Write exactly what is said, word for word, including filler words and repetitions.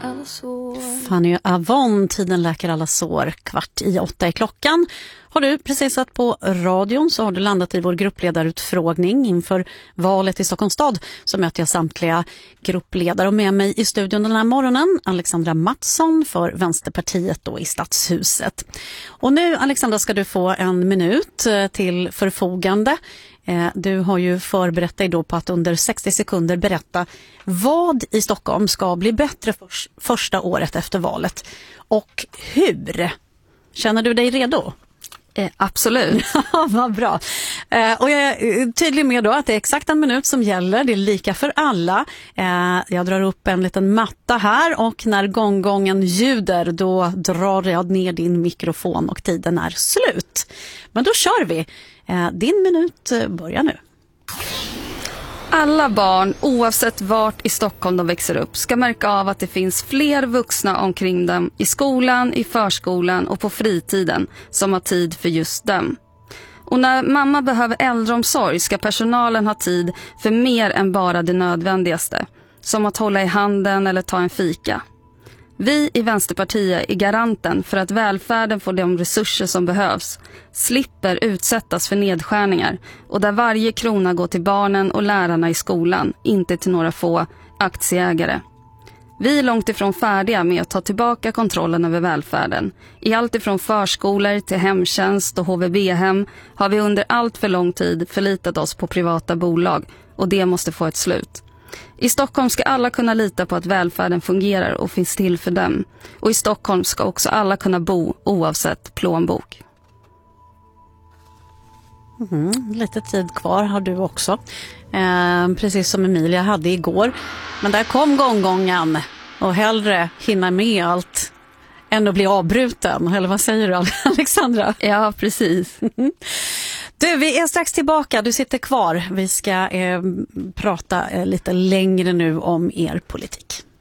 alla sår. Fanny Avon, tiden läker alla sår. Kvart i åtta i klockan. Har du precis satt på radion så har du landat i vår gruppledarutfrågning inför valet i Stockholms stad. Så möter jag samtliga gruppledare och med mig i studion den här morgonen Alexandra Mattsson för Vänsterpartiet då i Stadshuset. Och nu Alexandra ska du få en minut till förfogande. Du har ju förberett dig då på att under sextio sekunder berätta vad i Stockholm ska bli bättre för första året efter valet och hur. Känner du dig redo? Eh, absolut. Ja, vad bra. Eh, och jag är tydlig med då att det är exakt en minut som gäller. Det är lika för alla. Eh, jag drar upp en liten matta här och när gånggången ljuder då drar jag ner din mikrofon och tiden är slut. Men då kör vi. Eh, din minut börjar nu. Alla barn, oavsett vart i Stockholm de växer upp, ska märka av att det finns fler vuxna omkring dem i skolan, i förskolan och på fritiden som har tid för just dem. Och när mamma behöver äldreomsorg ska personalen ha tid för mer än bara det nödvändigaste, som att hålla i handen eller ta en fika. Vi i Vänsterpartiet är garanten för att välfärden får de resurser som behövs, slipper utsättas för nedskärningar och där varje krona går till barnen och lärarna i skolan, inte till några få aktieägare. Vi är långt ifrån färdiga med att ta tillbaka kontrollen över välfärden. I allt ifrån förskolor till hemtjänst och H V B-hem har vi under allt för lång tid förlitat oss på privata bolag och det måste få ett slut. I Stockholm ska alla kunna lita på att välfärden fungerar och finns till för dem. Och i Stockholm ska också alla kunna bo oavsett plånbok. Mm, lite tid kvar har du också. Eh, precis som Emilia hade igår. Men där kom gånggången och hellre hinna med allt än att bli avbruten. Eller vad säger du Alexandra? Ja, precis. Du, vi är strax tillbaka. Du sitter kvar. Vi ska eh, prata eh, lite längre nu om er politik.